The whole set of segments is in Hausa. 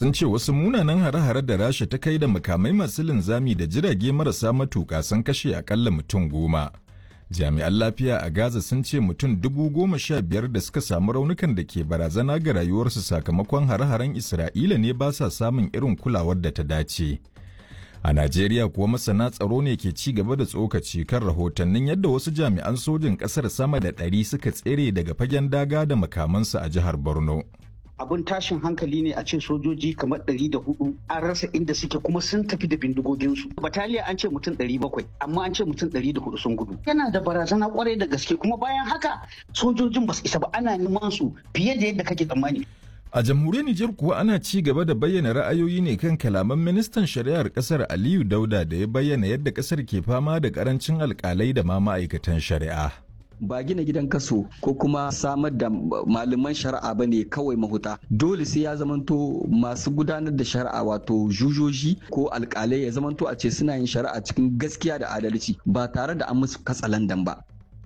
sun ce wasu munanan hare-hare da Rasha ta kai da makamai masu linzami da jirage marasa matuƙa sun kashe akalla mutum 10. Jami'an lafiya a Gaza sun ce mutum 15,000 da suka samu raunukan da ke barazana ga rayuwarsu sakamakon hare-haren Isra'ila ne ba sa samun irin kulawar da ta dace. A Najeriya kuwa masana tsaro ne ke ci gaba da tsokaci kan rahotannin yadda wasu jami'an sojin ƙasar sama da 100 suka tsere daga fagen daga da makamansu a jihar Borno. Abun tashin hankali ne a ce sojoji kamar 104 an rasa inda suke kuma sun tafi da bindigoginsu. Bataliya an ce mutum 700 amma an ce mutum 104 sun gudu. Yana da barazana kwarai da gaske kuma bayan haka sojojin ba su isa ba ana neman su fiye da yadda kake tsammani. A jamhuriyar Nijar kuwa ana ci gaba da bayyana ra'ayoyi ne kan kalaman ministan shari'ar kasar Aliyu Dauda da ya bayyana yadda kasar ke fama da karancin alkalai da ma ma'aikatan shari'a. Ba gina gidan kaso ko kuma samar da malaman shari'a ba ne kawai mahuta, dole sai ya zamanto masu gudanar da shari'a wato jujoji ko alkalai ya zamanto a ce suna yin shari'a cikin gaskiya da adalci ba tare da an musu katsalandan ba.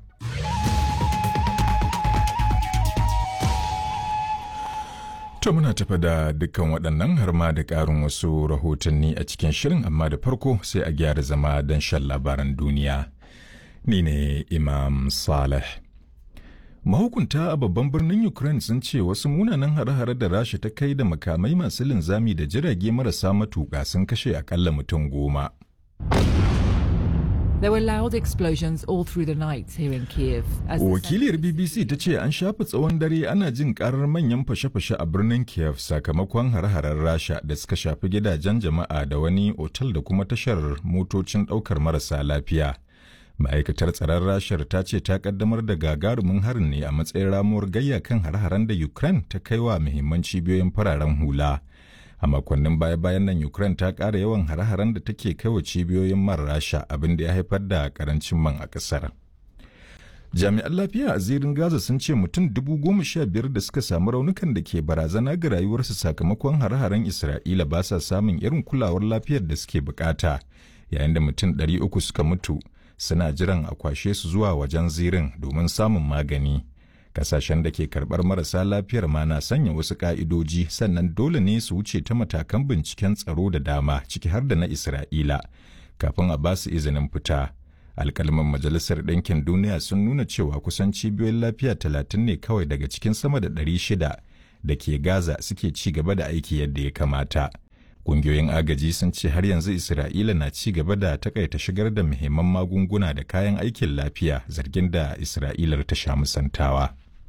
To muna tafa da dukkan waɗannan har ma da ƙarin wasu rahotanni a cikin shirin, amma da farko sai a gyara zama don shan labaran duniya. Ni ne Imam Saleh. Mahukunta a babban birnin Ukraine sun ce wasu munanan hare-hare da Rasha ta kai da makamai masu linzami da jirage marasa matuƙa sun kashe akalla mutum 10. There were loud explosions all through the night here in Kiev. Wakiliyar BBC ta ce an shafe tsawon dare ana jin karar manyan fashe-fashe a birnin Kiev sakamakon hare-haren Rasha da suka shafi gidajen jama'a da wani otal da kuma tashar motocin ɗaukar marasa lafiya. Ma'aikatar tsaron Rashar ta ce ta kaddamar da gagarumin harin ne a matsayin ramuwar gayya kan hare-haren da Ukraine ta kai wa muhimman cibiyoyin fararen hula. A makonnin baya-bayan nan Ukraine ta ƙara yawan hare-haren da take kai wa cibiyoyin man Rasha, abin da ya haifar da karancin man a ƙasar. Jami'an lafiya a zirin Gaza sun ce mutum 15,000 da suka samu raunukan da ke barazana ga rayuwarsu sakamakon hare-haren Isra'ila ba sa samun irin kulawar lafiyar da suke bukata, yayin da mutum 300 suka mutu suna jiran a kwashe su zuwa wajen zirin domin samun magani. Kasashen da ke karɓar marasa lafiyar ma na sanya wasu ƙa'idoji, sannan dole ne su wuce ta matakan binciken tsaro da dama ciki har da na Isra'ila kafin a ba su izinin fita. Alƙalman Majalisar Ɗinkin Duniya sun nuna cewa kusan cibiyoyin lafiya 30 ne kawai daga cikin sama da 600 da ke Gaza suke ci gaba da aiki yadda ya kamata. Ƙungiyoyin agaji sun ce har yanzu Isra'ila na ci gaba da takaita shigar da muhimman magunguna da kayan aikin lafiya, zargin da Isra'ilar ta sha musantawa.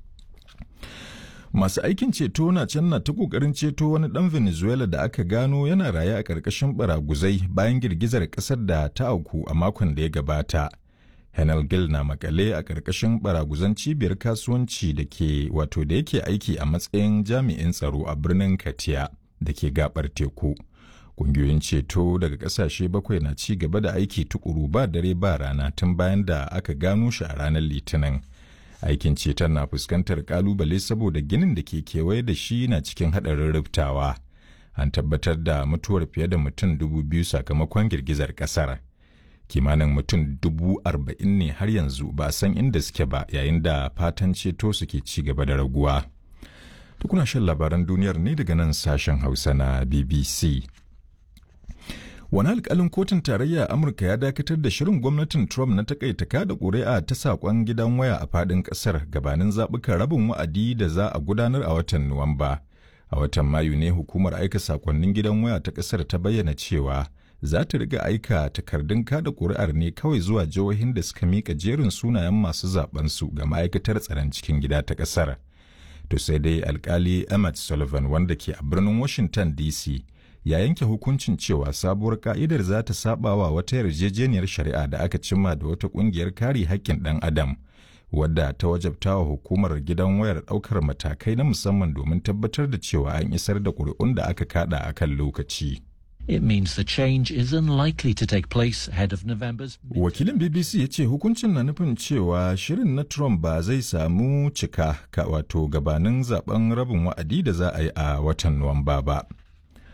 Masu aikin ceto na can na ta kokarin ceto wani ɗan Venezuela da aka gano yana raye a ƙarƙashin baraguzai bayan girgizar ƙasar da ta auku a makon da ya gabata. Henel Gil na makale a ƙarƙashin baraguzan cibiyar kasuwanci da yake aiki a matsayin jami'in tsaro a birnin Katia da ke gabar teku. Ƙungiyoyin ceto daga ƙasashe 7 na ci gaba da aiki tukuru ba dare ba rana tun bayan da aka gano shi a ranar Litinin. Aikin ceton na fuskantar kalubale saboda ginin da ke kewaye da shi na cikin haɗarin rubtawa. An tabbatar da mutuwar fiye da mutum 2,000 sakamakon girgizar ƙasar. Kimanin mutum 40,000 ne har yanzu ba san inda suke ba, yayin da fatan ceto suke ci gaba da raguwa. Tukuna shan labaran duniyar ne daga nan sashen Hausa na BBC. Wani alkalin kotun tarayya Amurka ya dakatar da shirin gwamnatin Trump na takaita kada ƙuri'a ta saƙon gidan waya a faɗin ƙasar gabanin zaɓukan rabin wa'adi da za a gudanar a watan Nuwamba. A watan Mayu ne hukumar aika saƙonnin gidan waya ta ƙasar ta bayyana cewa za ta riga aika takardun kada ƙuri'ar ne kawai zuwa jihohin da suka miƙa jerin sunayen masu zaɓensu ga ma'aikatar tsaron cikin gida ta ƙasar. To sai dai alkali Emmett Sullivan wanda ke a birnin Washington DC ya yanke hukuncin cewa sabuwar ka'idar za ta sabawa wata yarjejeniyar shari'a da aka cimma da wata kungiyar kare haƙƙin ɗan adam wadda ta wajabta wa hukumar gidan wayar ɗaukar matakai na musamman domin tabbatar da cewa an isar da ƙuri'un da aka kada a kan lokaci. It means the change is unlikely to take place ahead of November's. Wakilin BBC ya ce hukuncin na nufin cewa shirin na Trump ba zai samu cika wato gabanin zaben rabin wa'adi da za a yi a watan Nuwamba ba.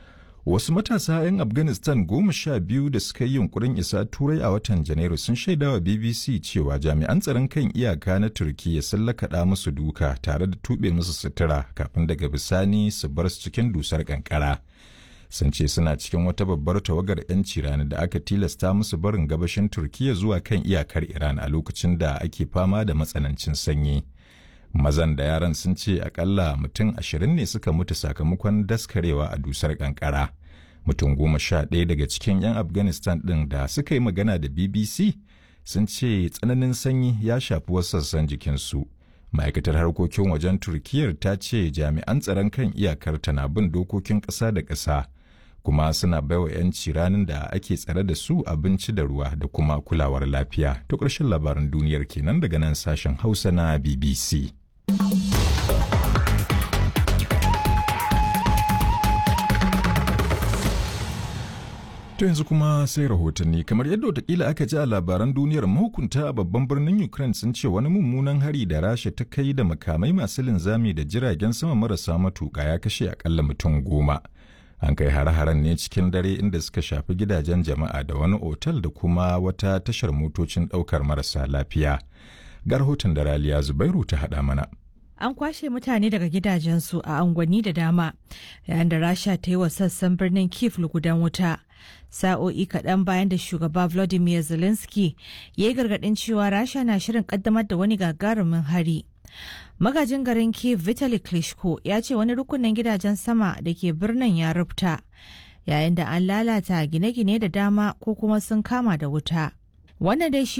Wasu matasa 'yan Afghanistan 12 da suka yi yunkurin isa Turai a watan Janairu sun shaidawa BBC cewa jami'an tsaron kan iyaka na Turkiyya sun lakaɗa musu duka tare da tuɓe musu sutura kafin daga bisani su bar su cikin dusar kankara. Sun ce suna cikin wata babbar tawagar 'yanci rani da aka tilasta musu barin gabashin Turkiyya zuwa kan iyakar Iran a lokacin da ake fama da matsanancin sanyi. Mazan da yaran sun ce akalla mutum 20 ne suka mutu sakamakon daskarewa a dusar kankara. Mutum 11 daga cikin 'yan Afghanistan ɗin da suka yi magana da BBC sun ce tsananin sanyi ya shafi wasu sassan jikinsu. Ma'aikatar harkokin wajen Turkiyyar ta ce jami'an tsaron kan iyakar na bin dokokin ƙasa da ƙasa, kuma suna baiwa 'yanci ranar da ake tsare da su abinci da ruwa da kuma kulawar lafiya. To ƙarshen labaran duniyar kenan daga nan sashen Hausa na BBC. To yanzu kuma sai rahotanni kamar yadda watakila aka ji a labaran duniyar mahukunta a babban birnin Ukraine sun ce wani mummunan hari da Rasha ta kai da makamai masu linzami da jiragen sama marasa matuƙa ya kashe akalla mutum 10. An kai hare-haren ne cikin dare inda suka shafi gidajen jama'a da wani otal da kuma wata tashar motocin ɗaukar marasa lafiya. Ga rahoton da Raliya Zubairu ta haɗa mana. An kwashe mutane daga gidajensu a unguwanni da dama yayin da Rasha ta yi wa sassan birnin Kyiv lugudan wuta. Sa'o'i kaɗan bayan da shugaba Volodymyr Zelensky ya yi gargaɗin cewa Rasha na shirin ƙaddamar da wani gagarumin hari. Magajin garin Kyiv Vitali Klitschko ya ce wani rukunin gidajen sama da ke birnin ya rufta yayin da an lalata gine-gine da dama ko kuma sun kama da wuta. Wannan dai shi